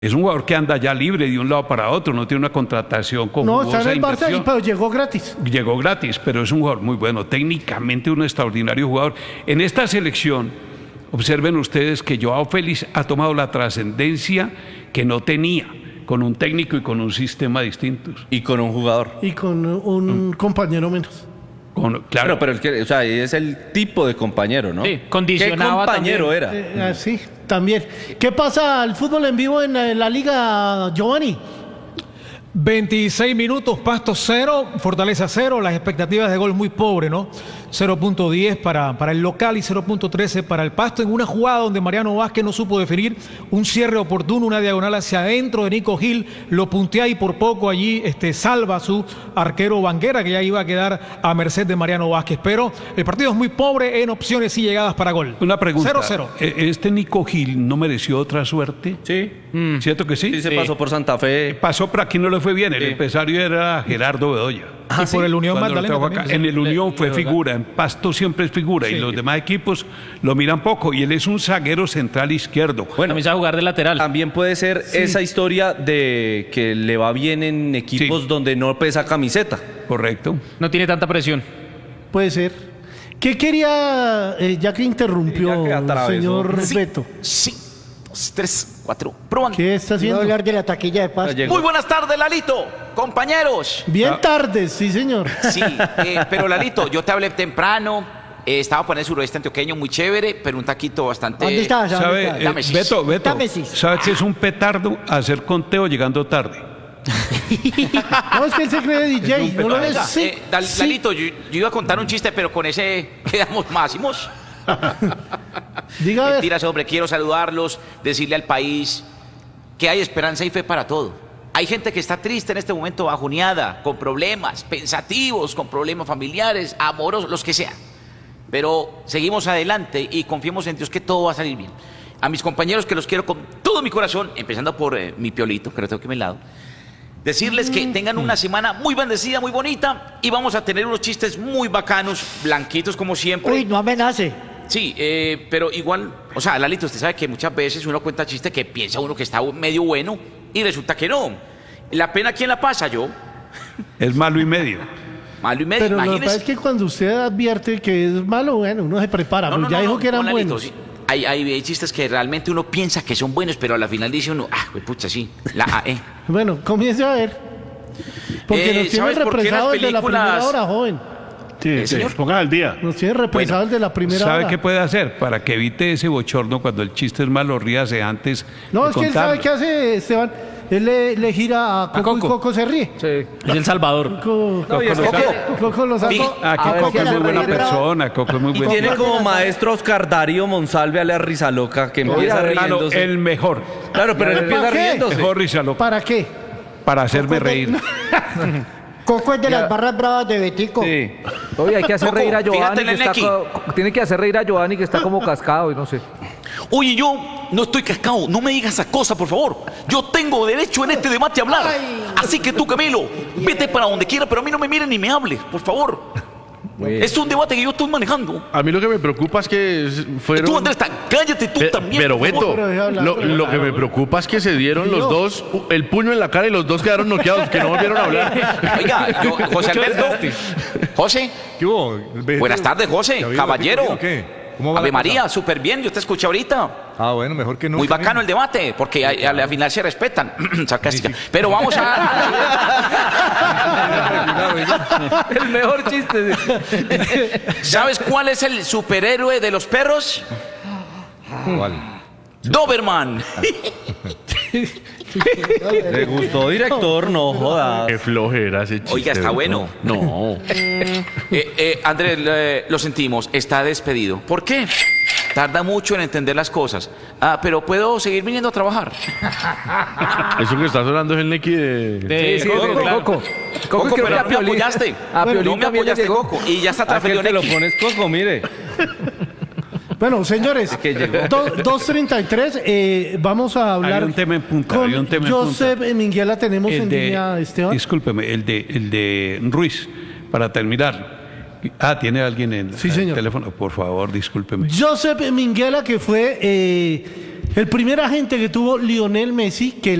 Es un jugador que anda ya libre de un lado para otro, no tiene una contratación con No, está en jugosa el Barça, inversión. pero llegó gratis. Llegó gratis, pero es un jugador muy bueno, técnicamente un extraordinario jugador. En esta selección, observen ustedes que Joao Félix ha tomado la trascendencia que no tenía, con un técnico y con un sistema distintos. Y con un jugador. Y con un compañero menos. Claro, Pero o sea, es el tipo de compañero, ¿no? Sí, condicionaba ¿Qué compañero también. era? Sí, también. ¿Qué pasa al fútbol en vivo en la liga, Giovanni? 26 minutos, Pasto 0, Fortaleza 0, las expectativas de gol muy pobre, ¿no? 0.10 para el local y 0.13 para el Pasto, en una jugada donde Mariano Vázquez no supo definir un cierre oportuno, una diagonal hacia adentro de Nico Gil, lo puntea y por poco allí salva a su arquero Banguera, que ya iba a quedar a merced de Mariano Vázquez, pero el partido es muy pobre en opciones y llegadas para gol. una pregunta. 0-0. ¿Este Nico Gil no mereció otra suerte? Sí. ¿Cierto que sí? Sí, se pasó por Santa Fe. Pasó, pero aquí no le fue bien. El Sí. empresario era Gerardo Bedoya. Y por el Unión Cuando lo Magdalena trajo acá. también. En el Unión fue figura, en Pasto siempre es figura y los demás equipos lo miran poco y él es un zaguero central izquierdo. Bueno, comienza a jugar de lateral. También puede ser esa historia de que le va bien en equipos Sí. donde no pesa camiseta. Correcto. No tiene tanta presión. Puede ser. ¿Qué quería, ya que interrumpió Ya que atravesó. señor Beto? Sí, 2, 3, 4. Probando. ¿Qué está Iba a haciendo? hablar de la taquilla de Pasto. Llegó. Muy buenas tardes, Lalito, compañeros. Bien tardes, sí, señor. Sí, pero Lalito, yo te hablé temprano. Estaba por el suroeste antioqueño, muy chévere, pero un taquito bastante. ¿Dónde estabas? ¿Sabe, Dame sis. Beto, Dame sis. ¿sabe que es un petardo hacer conteo llegando tarde? No, es que él se cree DJ. No lo ves. Oiga, Sí, sí. Lalito, yo iba a contar un chiste, pero con ese quedamos máximos. Diga a ver. Mentiras, hombre, quiero saludarlos, decirle al país que hay esperanza y fe para todo. Hay gente que está triste en este momento, bajoneada, con problemas, pensativos, con problemas familiares, amorosos, los que sean. Pero seguimos adelante y confiemos en Dios que todo va a salir bien. A mis compañeros que los quiero con todo mi corazón, empezando por mi Piolito, que lo tengo aquí a mi lado, decirles que tengan una semana muy bendecida, muy bonita y vamos a tener unos chistes muy bacanos, blanquitos como siempre. Uy, no amenace. Sí, pero igual, o sea, Lalito, usted sabe que muchas veces uno cuenta chistes que piensa uno que está medio bueno y resulta que no. La pena, ¿quién la pasa? Yo. Es malo y medio. Malo y medio, Pero lo que pasa imagínese. es que cuando usted advierte que es malo, bueno, uno se prepara. No, Pues no, ya no, dijo no, que eran no, Lalito, buenos. sí. Hay chistes que realmente uno piensa que son buenos, pero a la final dice uno, pucha, sí, Bueno, comience a ver. Porque nos tiene ¿sabes por qué represados las desde la primera películas- hora, joven. Sí, señor. pongan al día. Nos tiene represados desde la primera ¿Sabe hora. qué puede hacer? Para que evite ese bochorno cuando el chiste es malo, ríase antes No, de es que él sabe contarlo. qué hace, Esteban. Él le gira a Coco y Coco. Coco se ríe. Sí. Es El Salvador. Coco lo saca. Aquí A ver, Coco que es la muy buena reina- persona, Coco es muy Y buena tiene persona. como maestro Oscar Darío Monsalve a la risa loca que empieza Hermano, riéndose. el mejor. Claro, pero él empieza ¿Para qué? riéndose. Mejor risa loca. ¿Para qué? Para hacerme reír. Coco es de las barras bravas de Betico. Sí. Oye, hay que hacer Coco, reír a fíjate Giovanni, en que el está Neki. tiene que hacer reír a Giovanni, que está como cascado y no sé. Oye, yo no estoy cascado, no me digas esa cosa, por favor. Yo tengo derecho en este debate a hablar. Así que tú, Camilo, vete para donde quiera, pero a mí no me miren ni me hables, por favor. Es un debate que yo estoy manejando. A mí lo que me preocupa es que fueron... Tú, Andrés, cállate tú también. Pero por favor. Beto, Pero deja hablar, lo que me preocupa es que se dieron los dos el puño en la cara y los dos quedaron noqueados, que no volvieron a hablar. Oiga, José Alberto. José, ¿Qué hubo? buenas tardes, José, ¿Ya vio, caballero. Betico, qué? ¿Cómo va Ave la cosa? María, súper bien, yo te escuché ahorita. Ah, bueno, mejor que nunca. Muy bacano el debate, porque al final se respetan. Sarcástica. Pero vamos a... El mejor chiste. ¿Sabes cuál es el superhéroe de los perros? ¿Cuál? Doberman. Le gustó, director, no jodas. Qué flojera ese chiste. Oiga, está bueno. No. Andrés, lo sentimos, está despedido. ¿Por qué? Tarda mucho en entender las cosas. Pero puedo seguir viniendo a trabajar. Eso que está sonando es el Neki de... Sí, Coco, Coco. claro. Coco, Coco, que pero a no me Piolín- apoyaste. a Piolín No me también le apoyaste, llegó. Coco. Y ya está ¿A qué transferido te lo Neki. pones, Coco? Mire. Bueno, señores, que llegó. 2:33, vamos a hablar Había un tema en punta, con había un tema en punta. Josep Minguela. Tenemos en línea, Esteban. Discúlpeme, el de Ruiz, para terminar. ¿Tiene alguien en Sí, el señor. teléfono? Por favor, discúlpeme. Josep Minguela, que fue El primer agente que tuvo Lionel Messi, que